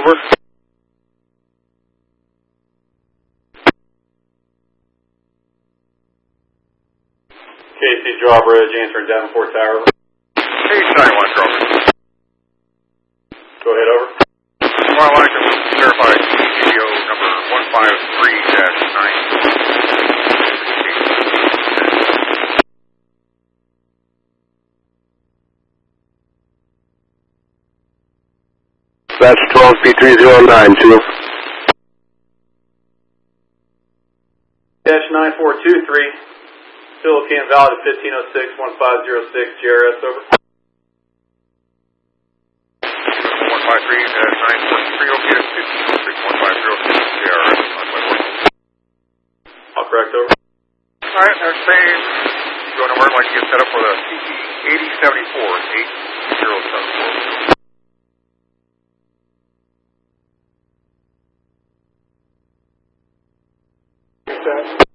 over. KC Drawbridge, answering Davenport Tower. Hey, 91, Drawbridge. Go ahead, over. Well, I'd like to verify CDO number 153-9. That's 12P309, Chief. Dash 9423, still can valid at 1506, 1506, JRS, over. 153-943, okay, that's 1506, 1506, JRS, on my board. All correct, over. Alright, they're saying, go number, I'd like to get set up for the CP 8074, 8074. Set.